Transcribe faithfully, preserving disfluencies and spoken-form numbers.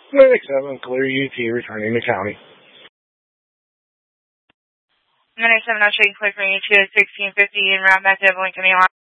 Medic seven, clear U T, returning to county. Medic seven, I'll show you clear for U T at sixteen fifty and route back to Evelyn County Line.